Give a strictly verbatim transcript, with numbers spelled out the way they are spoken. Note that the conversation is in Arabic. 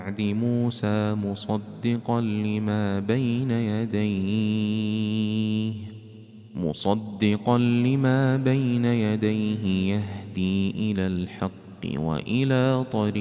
بعد موسى مصدقا لما بين يديه مصدقا لما بين يديه يهدي إلى الحق وإلى طريق